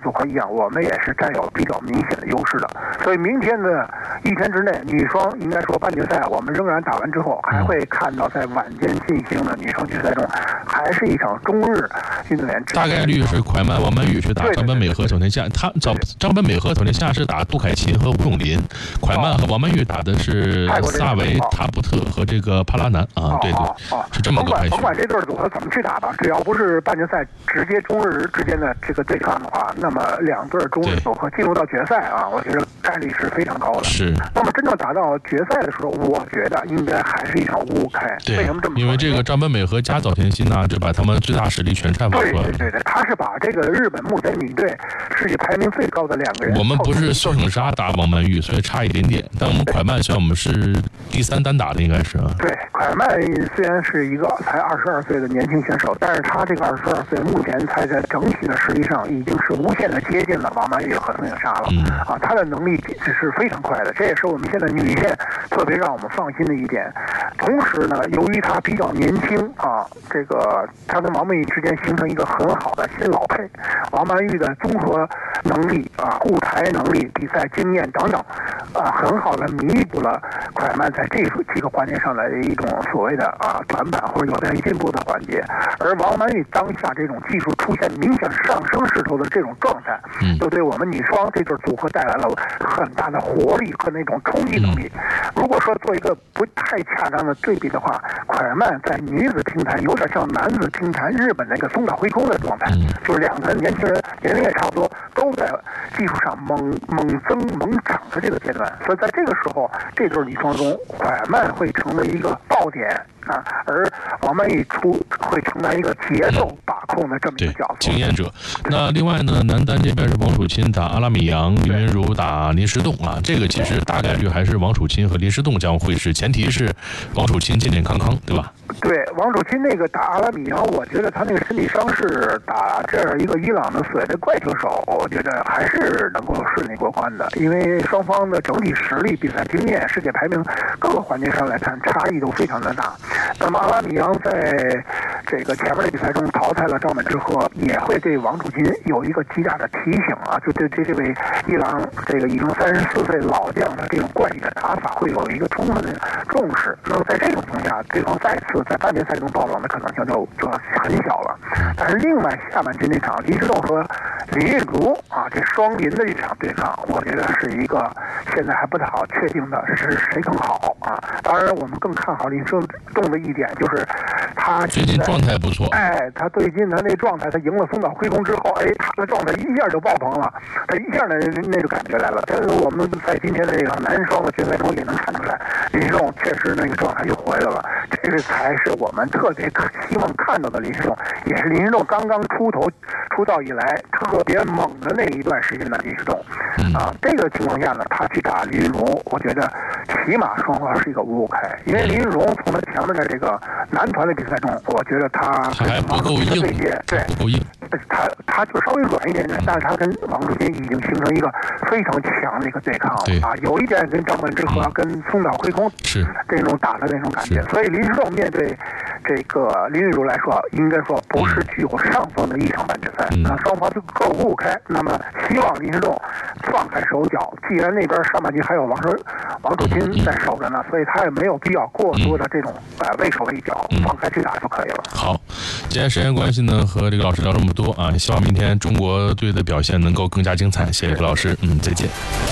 组合一样，我们也是占有比较明显的优势的。所以明天的一天之内，女双应该说半决赛我们仍然打完之后，还会看到在晚间进行的女双决赛中，还是一场中日运动员大概率是蒯曼、王曼玉是打张本美和小天下，张本美和小天下是打杜凯琴和吴永林，蒯曼和王曼玉打的是萨维塔布特和这个帕拉南啊，对，是这么个排序。 甭管这对组合怎么去打吧，只要不是半决赛直接中日之间的这个对抗的话，那么两对中日组合进入到决赛啊，我觉得概率是非常高的。 是。 那么真正打到决赛的时候，我觉得应该还是一场5-5开。 对， 为什么这么说？ 因为这个张本美和加早田希娜就把他们最大实力全绽放出来了。 对，他是把这个日本目前女队世界排名最高的2个人。 我们不是孙颖莎打王曼玉，所以差一点点。但我们蒯曼算我们是第3单打的，应该是啊。 对，蒯曼虽然是一个才22岁的年轻选手，但是他这个22岁目前才在整体的实力上已经是无限的接近了王曼玉和孙颖莎了。他的能力是非常快的，这也是我们现在女线特别让我们放心的一点。同时呢，由于他比较年轻啊，这个他跟王曼玉之间形成一个很好的新老配。王曼玉的综合能力啊、舞台能力、比赛经验等等，很好的弥补了蒯曼在这几个环节上的一种所谓的短板或者有待进步的环节。而王曼玉当下这种技术出现明显上升势头的这种状态，就对我们女双这对组合带来了很大的活力和那种冲击能力。如果说做一个不太恰当的对比的话，蒯曼在女子乒坛有点像男子乒坛日本那个松岛辉空的状态，就是2个年轻人年龄也差不多，都在技术上猛增猛涨的这个阶段。所以在这个时候，这对女双中，蒯曼会成为一个爆点啊，而王曼玉会承担一个节奏把控的这么一个角色， 经验者。那另外呢，男单这边是王楚钦打阿拉米扬，林昀儒打林诗栋啊，这个其实大概率还是王楚钦和林诗栋将会是，前提是王楚钦健健康康，对吧？ 对，王楚钦那个打阿拉米扬，我觉得他那个身体伤势打这样一个伊朗的所谓的怪球手，我觉得还是能够顺利过关的，因为双方的整体实力、比赛经验、世界排名各个环节上来看，差异都非常的大。那么阿拉米扬在这个前面的比赛中淘汰了赵本智和，也会对王楚钦有一个极大的提醒啊，就对这位伊朗这个已经34岁老将的这种怪异的打法会有一个充分的重视。那么在这种情况下，对方再次在半决赛中爆冷的可能性就很小了。但是另外下半局那场林诗栋和林昀儒啊，这双林的这场对抗，我觉得是一个现在还不太好确定的是谁更好啊。当然我们更看好林诗栋的一点就是他最近状态不错。 他最近他那状态，他赢了松岛辉空之后，他的状态一下就爆棚了，他一下那就感觉来了。但是我们在今天的这个男双的决赛中也能看出来，林诗栋确实那个状态又回来了。这才是我们特别希望看到的林诗栋，也是林诗栋刚刚出道以来特别猛的那一段时间的林诗栋。这个情况下呢，他去打林昀儒，我觉得起码双方是一个5-5开，因为林昀儒从他前面的这个男团的比赛中，我觉得他还不够硬， 对， 不够硬。 他就稍微软一点点，但是他跟王楚钦已经形成一个非常强的一个对抗了啊，有一点跟张本智和跟松岛辉空是这种打的那种感觉。所以林诗栋面对这个林昀儒来说，应该说不是具有上风的一场半决赛。双方就各5-5开，那么希望林诗栋放开手脚，既然那边上半局还有王楚钦在守着呢，所以他也没有必要过多的这种畏手畏脚，放开去打就可以了。 好，今天时间关系呢，和这个老师聊这么多啊，希望明天中国队的表现能够更加精彩。谢谢何老师，再见。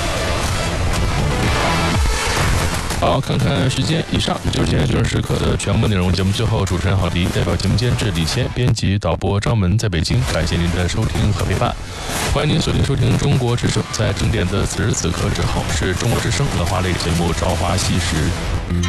好，看看时间，以上就是今天新闻时刻的全部内容。节目最后，主持人郝迪代表节目监制李谦，编辑导播张门在北京，感谢您的收听和陪伴。欢迎您锁定收听中国之声，在正点的此时此刻之后是中国之声文化类节目《朝花夕拾》。